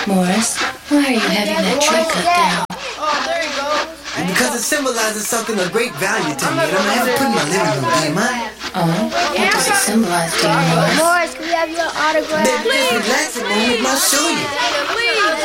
Morris, why are you having that tree cut down? Oh, there you go. Because it symbolizes something of great value to me, and I'm gonna have it put in my living room, do you mind? Oh, what does it symbolize to you, Morris? Morris, can we have your autograph? Baby, just relax a moment and I'll show you. Please.